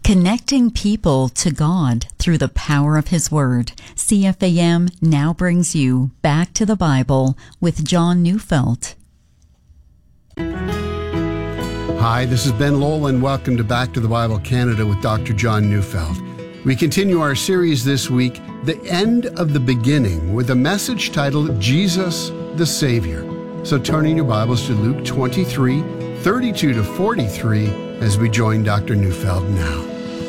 Connecting people to God through the power of His Word. CFAM now brings you Back to the Bible with John Neufeld. Hi, this is Ben Lowell, and welcome to Back to the Bible Canada with Dr. John Neufeld. We continue our series this week, The End of the Beginning, with a message titled Jesus the Savior. So turning your Bibles to Luke 23, 32 to 43, as we join Dr. Neufeld now.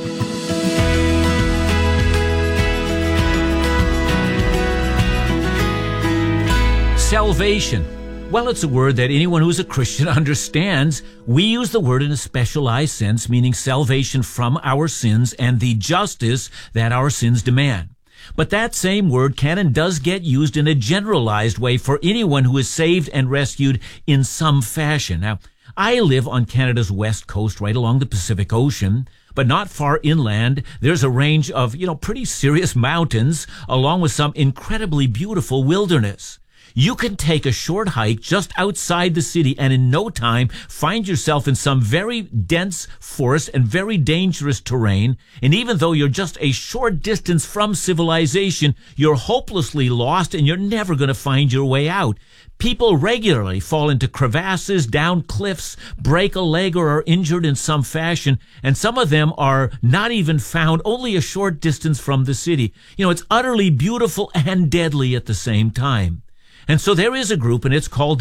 Salvation. Well, it's a word that anyone who's a Christian understands. We use the word in a specialized sense, meaning salvation from our sins and the justice that our sins demand. But that same word can and does get used in a generalized way for anyone who is saved and rescued in some fashion. Now, I live on Canada's west coast, right along the Pacific Ocean, but not far inland. There's a range of, pretty serious mountains, along with some incredibly beautiful wilderness. You can take a short hike just outside the city and in no time find yourself in some very dense forest and very dangerous terrain. And even though you're just a short distance from civilization, you're hopelessly lost and you're never going to find your way out. People regularly fall into crevasses, down cliffs, break a leg or are injured in some fashion, and some of them are not even found only a short distance from the city. It's utterly beautiful and deadly at the same time. And so there is a group, and it's called the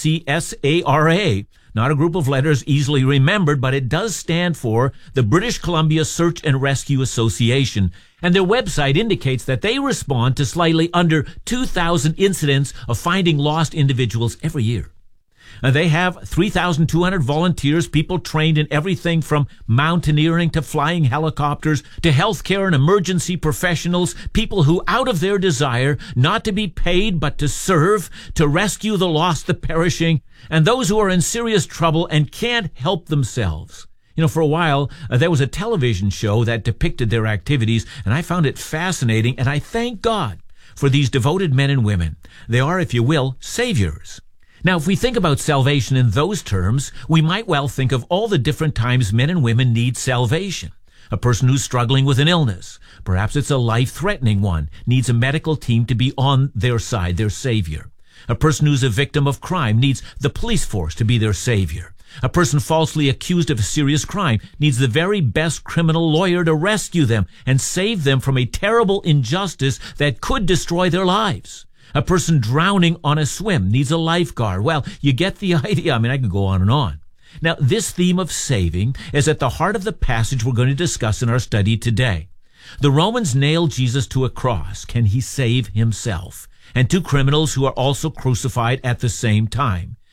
BCSARA. Not a group of letters easily remembered, but it does stand for the British Columbia Search and Rescue Association. And their website indicates that they respond to slightly under 2,000 incidents of finding lost individuals every year. They have 3,200 volunteers, people trained in everything from mountaineering to flying helicopters to healthcare and emergency professionals, people who, out of their desire not to be paid but to serve, to rescue the lost, the perishing, and those who are in serious trouble and can't help themselves. For a while, there was a television show that depicted their activities, and I found it fascinating, and I thank God for these devoted men and women. They are, if you will, saviors. Now, if we think about salvation in those terms, we might well think of all the different times men and women need salvation. A person who's struggling with an illness, perhaps it's a life-threatening one, needs a medical team to be on their side, their savior. A person who's a victim of crime needs the police force to be their savior. A person falsely accused of a serious crime needs the very best criminal lawyer to rescue them and save them from a terrible injustice that could destroy their lives. A person drowning on a swim needs a lifeguard. Well, you get the idea. I could go on and on. Now, this theme of saving is at the heart of the passage we're going to discuss in our study today. The Romans nailed Jesus to a cross. Can he save himself? And two criminals who are also crucified at the same time.